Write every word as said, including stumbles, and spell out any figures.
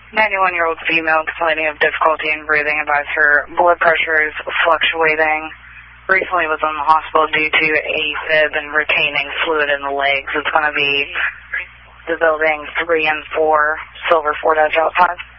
ninety-one-year-old female complaining of difficulty in breathing, advised her blood pressure is fluctuating. Recently was in the hospital due to AFib and retaining fluid in the legs. It's going to be the building three and four, Silver Ford Edge outside.